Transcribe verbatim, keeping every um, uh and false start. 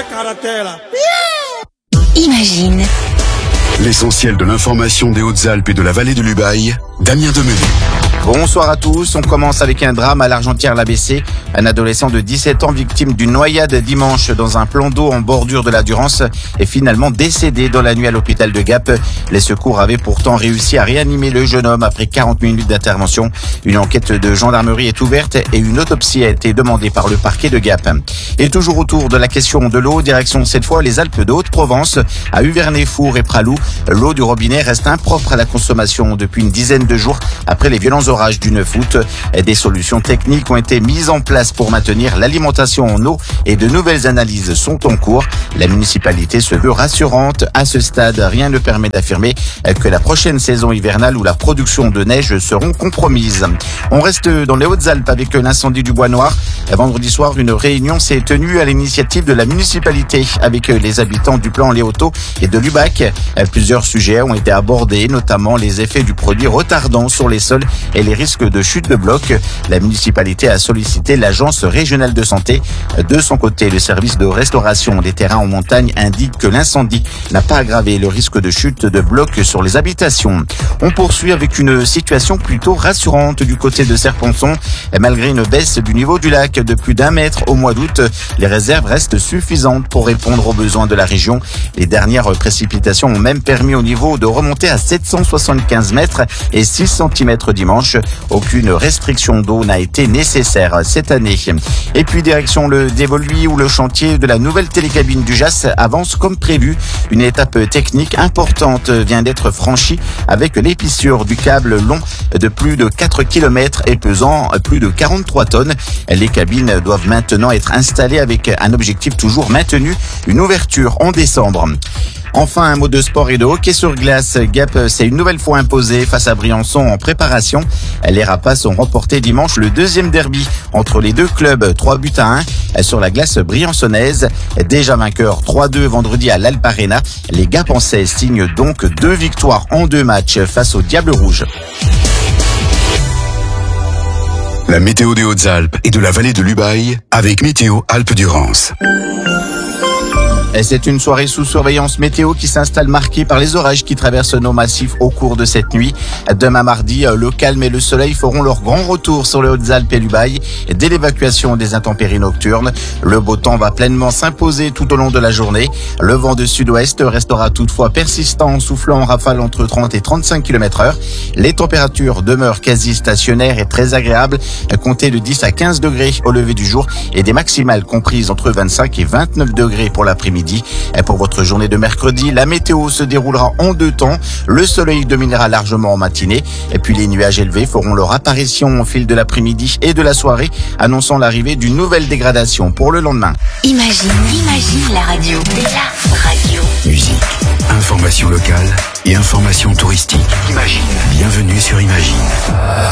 Imagine. L'essentiel de l'information des Hautes-Alpes et de la vallée de l'Ubaye, Damien Demenu. Bonsoir à tous, on commence avec un drame à l'Argentière-l'A B C. Un adolescent de dix-sept ans victime d'une noyade dimanche dans un plan d'eau en bordure de la Durance est finalement décédé dans la nuit à l'hôpital de Gap. Les secours avaient pourtant réussi à réanimer le jeune homme après quarante minutes d'intervention. Une enquête de gendarmerie est ouverte et une autopsie a été demandée par le parquet de Gap. Et toujours autour de la question de l'eau, direction cette fois les Alpes de Haute-Provence, à Uvernay-Four et Pralou. L'eau du robinet reste impropre à la consommation depuis une dizaine de jours après les violents orages du neuf août. Des solutions techniques ont été mises en place pour maintenir l'alimentation en eau et de nouvelles analyses sont en cours. La municipalité se veut rassurante. À ce stade, rien ne permet d'affirmer que la prochaine saison hivernale ou la production de neige seront compromises. On reste dans les Hautes-Alpes avec l'incendie du Bois Noir. Vendredi soir, une réunion s'est tenue à l'initiative de la municipalité avec les habitants du plan Léoto et de l'Ubac. Plusieurs sujets ont été abordés, notamment les effets du produit retardant sur les sols et les risques de chute de blocs. La municipalité a sollicité l'agence régionale de santé. De son côté, le service de restauration des terrains en montagne indique que l'incendie n'a pas aggravé le risque de chute de blocs sur les habitations. On poursuit avec une situation plutôt rassurante du côté de Serponçon. Malgré une baisse du niveau du lac de plus d'un mètre au mois d'août, les réserves restent suffisantes pour répondre aux besoins de la région. Les dernières précipitations ont même permis au niveau de remonter à sept cent soixante-quinze mètres et six centimètres dimanche. Aucune restriction d'eau n'a été nécessaire cette année. Et puis direction le Dévoluy où le chantier de la nouvelle télécabine du J A S avance comme prévu. Une étape technique importante vient d'être franchie avec l'épissure du câble long de plus de quatre kilomètres et pesant plus de quarante-trois tonnes. Les cabines doivent maintenant être installées avec un objectif toujours maintenu, une ouverture en décembre. Enfin, un mot de sport et de hockey sur glace. Gap s'est une nouvelle fois imposé face à Briançon en préparation. Les Rapaces ont remporté dimanche le deuxième derby entre les deux clubs, trois buts à un sur la glace briançonnaise. Déjà vainqueur trois deux vendredi à l'Alp Arena, les Gapençais signent donc deux victoires en deux matchs face aux Diables Rouges. La météo des Hautes-Alpes et de la vallée de l'Ubaye avec Météo Alpes-Durance. C'est une soirée sous surveillance météo qui s'installe marquée par les orages qui traversent nos massifs au cours de cette nuit. Demain mardi, le calme et le soleil feront leur grand retour sur les Hautes-Alpes et l'Ubaye dès l'évacuation des intempéries nocturnes. Le beau temps va pleinement s'imposer tout au long de la journée. Le vent de sud-ouest restera toutefois persistant, soufflant en rafale entre trente et trente-cinq kilomètres heure. Les températures demeurent quasi stationnaires et très agréables, comptez de dix à quinze degrés au lever du jour et des maximales comprises entre vingt-cinq et vingt-neuf degrés pour l'après-midi. Et pour votre journée de mercredi, la météo se déroulera en deux temps. Le soleil dominera largement en matinée et puis les nuages élevés feront leur apparition au fil de l'après-midi et de la soirée, annonçant l'arrivée d'une nouvelle dégradation pour le lendemain. Imagine, imagine la radio. La radio. Musique, information locale et information touristique. Imagine. Bienvenue sur Imagine.